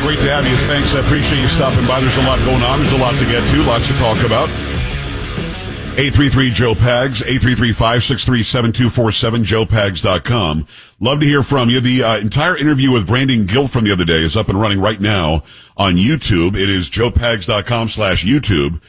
great to have you. Thanks. I appreciate you stopping by. There's a lot going on. There's a lot to get to, lots to talk about. 833-JOE-PAGS, 833-563-7247, joepags.com. Love to hear from you. The entire interview with Brandon Gill from the other day is up and running right now on YouTube. It is joepags.com/YouTube,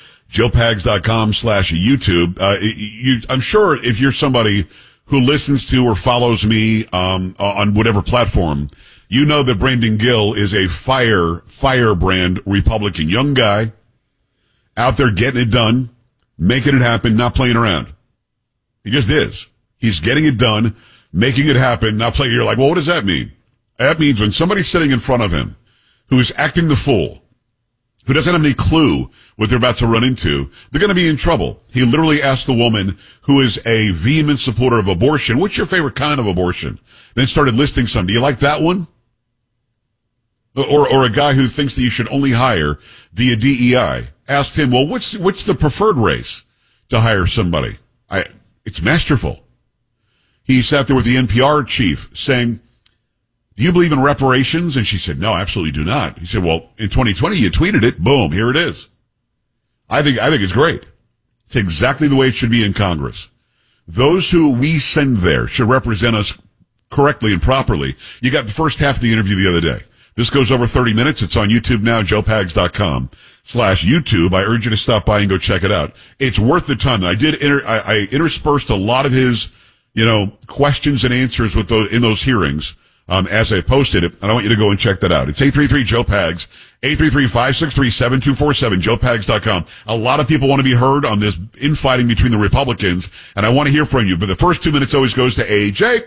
joepags.com/YouTube. I'm sure if you're somebody who listens to or follows me on whatever platform, you know that Brandon Gill is a firebrand Republican. Young guy out there getting it done, making it happen, not playing around. He just is. He's getting it done, making it happen, not playing. You're like, well, what does that mean? That means when somebody's sitting in front of him who is acting the fool, who doesn't have any clue what they're about to run into, they're going to be in trouble. He literally asked the woman who is a vehement supporter of abortion, what's your favorite kind of abortion? Then started listing some. Do you like that one? Or a guy who thinks that you should only hire via DEI. Asked him, well, what's the preferred race to hire somebody? It's masterful. He sat there with the NPR chief saying, do you believe in reparations? And she said, no, absolutely do not. He said, well, in 2020, you tweeted it. Boom, here it is. I think it's great. It's exactly the way it should be in Congress. Those who we send there should represent us correctly and properly. You got the first half of the interview the other day. This goes over 30 minutes. It's on YouTube now, joepags.com/YouTube. I urge you to stop by and go check it out. It's worth the time. I interspersed a lot of his, questions and answers with in those hearings, as I posted it. And I want you to go and check that out. It's 833-JOE-PAGS, 833-563-7247, joepags.com. A lot of people want to be heard on this infighting between the Republicans, and I want to hear from you. But the first 2 minutes always goes to AJ.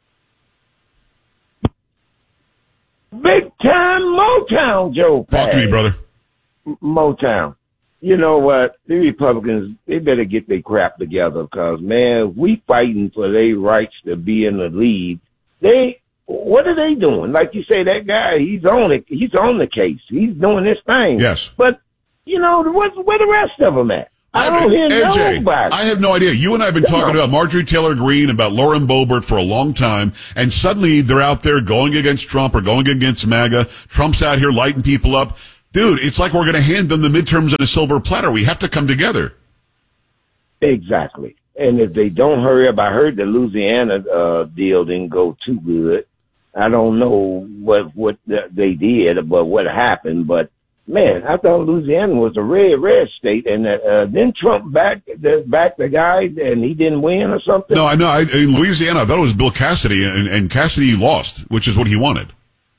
Big time Motown, Joe. Talk to me, brother. Motown. You know what? The Republicans, they better get their crap together because, man, we fighting for their rights to be in the lead. What are they doing? Like you say, that guy, he's on it. He's on the case. He's doing this thing. Yes. But, where the rest of them at? I don't hear AJ, nobody. I have no idea. You and I have been talking about Marjorie Taylor Greene, about Lauren Boebert for a long time, and suddenly they're out there going against Trump or going against MAGA. Trump's out here lighting people up. Dude, it's like we're going to hand them the midterms on a silver platter. We have to come together. Exactly. And if they don't hurry up, I heard the Louisiana deal didn't go too good. I don't know what they did, but what happened, but man, I thought Louisiana was a red state, and then Trump backed the guy, and he didn't win or something. No, I know. In Louisiana, I thought it was Bill Cassidy, and Cassidy lost, which is what he wanted.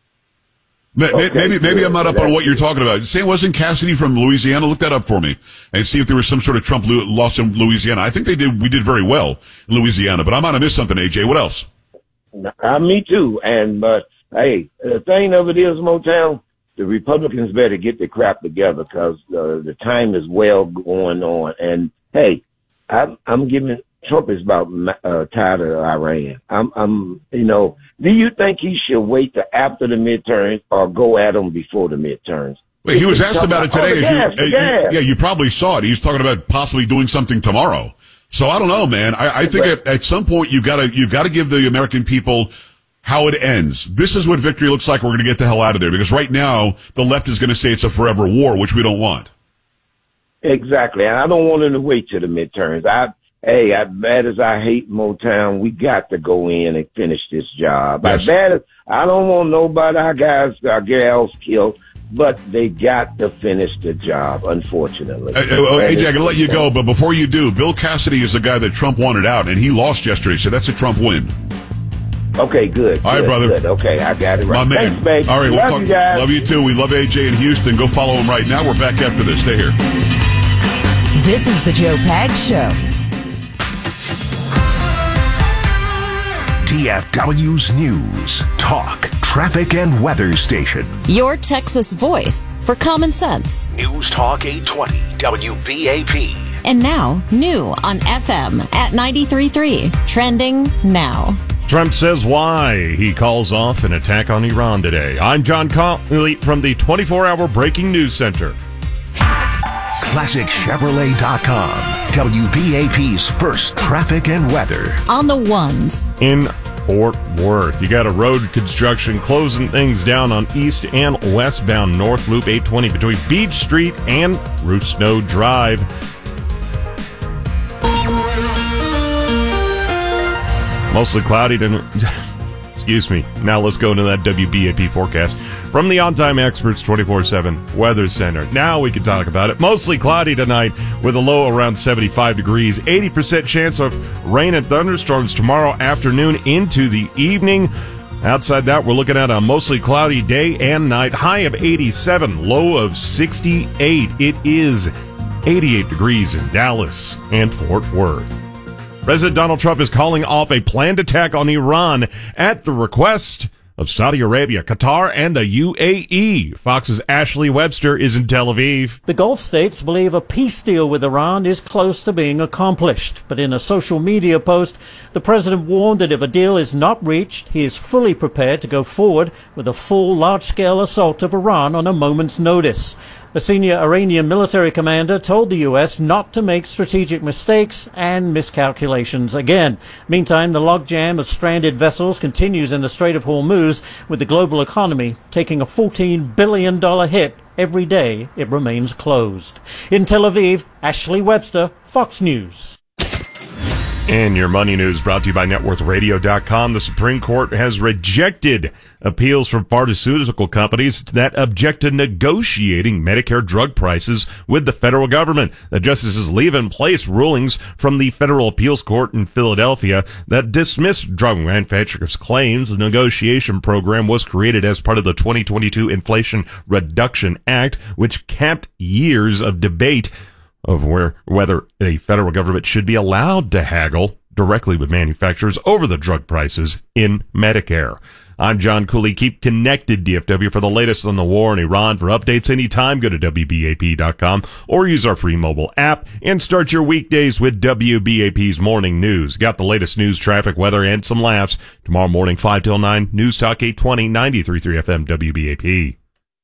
Maybe I'm not up on what you're talking about. Say it wasn't Cassidy from Louisiana. Look that up for me and see if there was some sort of Trump loss in Louisiana. I think we did very well in Louisiana, but I might have missed something. AJ, what else? Me too. But hey, the thing of it is, Motown, the Republicans better get their crap together because the time is well going on. And hey, I'm giving Trump is about tired of Iran. Do you think he should wait till after the midterms or go at them before the midterms? Wait, he was asked about it today. You probably saw it. He was talking about possibly doing something tomorrow. So I don't know, man. I think at some point you've got to give the American people how it ends. This is what victory looks like. We're going to get the hell out of there because right now the left is going to say it's a forever war, which we don't want. Exactly. And I don't want them to wait till the midterms. As bad as I hate Motown, we got to go in and finish this job. Yes. As bad as I don't want nobody, our gals killed, but they got to finish the job, unfortunately. AJ, I'm going to let you go, but before you do, Bill Cassidy is the guy that Trump wanted out, and he lost yesterday, so that's a Trump win. Okay, good. All right, brother. Good. Okay, I got it right. My man. Thanks, babe. All right, love you guys. Love you too. We love AJ in Houston. Go follow him right now. We're back after this. Stay here. This is the Joe Pags Show. DFW's News, Talk, Traffic, and Weather Station. Your Texas voice for common sense. News Talk 820, WBAP. And now, new on FM at 93.3. Trending now. Trump says why he calls off an attack on Iran today. I'm John Conley from the 24-hour Breaking News Center. ClassicChevrolet.com, WBAP's first traffic and weather. On the ones. In Fort Worth. You got a road construction closing things down on east and westbound North Loop 820 between Beach Street and Roosno Drive. Mostly cloudy tonight. Excuse me. Now let's go into that WBAP forecast from the On-Time Experts 24/7 Weather Center. Now we can talk about it. Mostly cloudy tonight with a low around 75 degrees. 80% chance of rain and thunderstorms tomorrow afternoon into the evening. Outside that, we're looking at a mostly cloudy day and night. High of 87, low of 68. It is 88 degrees in Dallas and Fort Worth. President Donald Trump is calling off a planned attack on Iran at the request of Saudi Arabia, Qatar, and the UAE. Fox's Ashley Webster is in Tel Aviv. The Gulf states believe a peace deal with Iran is close to being accomplished. But in a social media post, the president warned that if a deal is not reached, he is fully prepared to go forward with a full large-scale assault of Iran on a moment's notice. A senior Iranian military commander told the U.S. not to make strategic mistakes and miscalculations again. Meantime, the logjam of stranded vessels continues in the Strait of Hormuz, with the global economy taking a $14 billion hit every day it remains closed. In Tel Aviv, Ashley Webster, Fox News. And your money news brought to you by NetWorthRadio.com. The Supreme Court has rejected appeals from pharmaceutical companies that object to negotiating Medicare drug prices with the federal government. The justices leave in place rulings from the Federal Appeals Court in Philadelphia that dismissed drug manufacturers' claims. The negotiation program was created as part of the 2022 Inflation Reduction Act, which capped years of debate of whether the federal government should be allowed to haggle directly with manufacturers over the drug prices in Medicare. I'm John Cooley. Keep connected, DFW, for the latest on the war in Iran. For updates anytime, go to WBAP.com or use our free mobile app and start your weekdays with WBAP's Morning News. Got the latest news, traffic, weather, and some laughs. Tomorrow morning, 5 till 9, News Talk 820, 93.3 FM, WBAP.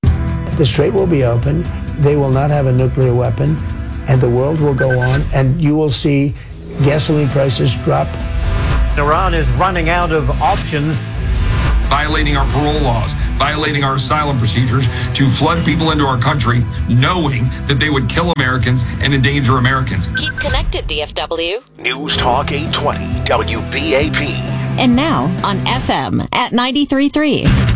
The strait will be open. They will not have a nuclear weapon. And the world will go on, and you will see gasoline prices drop. Iran is running out of options. Violating our parole laws, violating our asylum procedures to flood people into our country, knowing that they would kill Americans and endanger Americans. Keep connected, DFW. News Talk 820 WBAP. And now on FM at 93.3.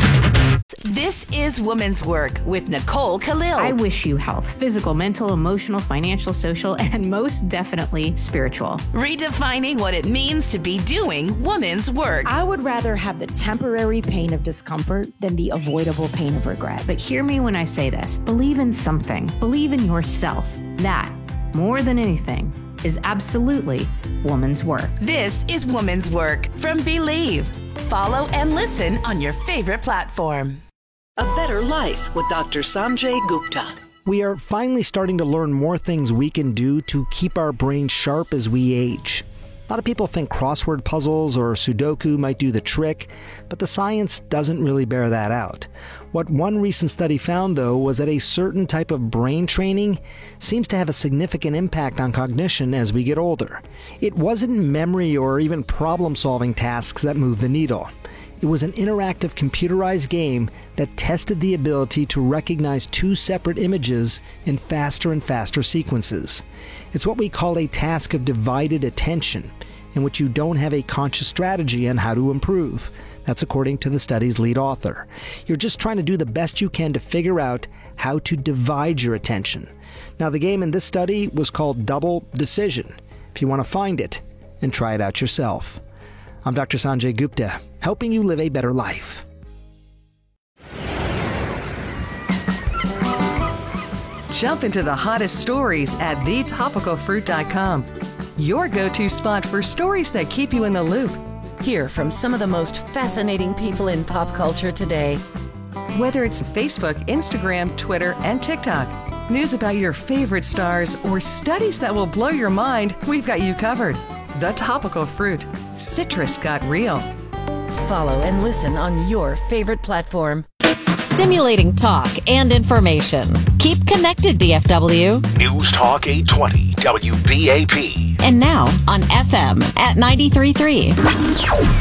This is Woman's Work with Nicole Khalil. I wish you health, physical, mental, emotional, financial, social, and most definitely spiritual. Redefining what it means to be doing woman's work. I would rather have the temporary pain of discomfort than the avoidable pain of regret. But hear me when I say this. Believe in something. Believe in yourself. That, more than anything, is absolutely woman's work. This is Woman's Work from Believe. Follow and listen on your favorite platform. A Better Life with Dr. Sanjay Gupta. We are finally starting to learn more things we can do to keep our brains sharp as we age. A lot of people think crossword puzzles or Sudoku might do the trick, but the science doesn't really bear that out. What one recent study found, though, was that a certain type of brain training seems to have a significant impact on cognition as we get older. It wasn't memory or even problem-solving tasks that moved the needle. It was an interactive computerized game that tested the ability to recognize two separate images in faster and faster sequences. It's what we call a task of divided attention, in which you don't have a conscious strategy on how to improve. That's according to the study's lead author. You're just trying to do the best you can to figure out how to divide your attention. Now, the game in this study was called Double Decision. If you want to find it and try it out yourself. I'm Dr. Sanjay Gupta, helping you live a better life. Jump into the hottest stories at thetopicalfruit.com. Your go-to spot for stories that keep you in the loop. Hear from some of the most fascinating people in pop culture today. Whether it's Facebook, Instagram, Twitter, and TikTok, news about your favorite stars, or studies that will blow your mind, we've got you covered. The Topical Fruit. Citrus got real. Follow and listen on your favorite platform. Stimulating talk and information. Keep connected, DFW. News Talk 820 WBAP. And now on FM at 93.3.